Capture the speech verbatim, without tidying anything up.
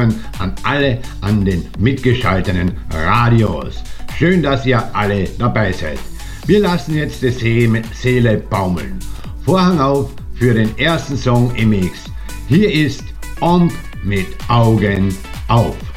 Morgen an alle an den mitgeschalteten Radios. Schön, dass ihr alle dabei seid. Wir lassen jetzt die Seele baumeln. Vorhang auf für den ersten Song im Mix. Hier ist Und mit Augen auf.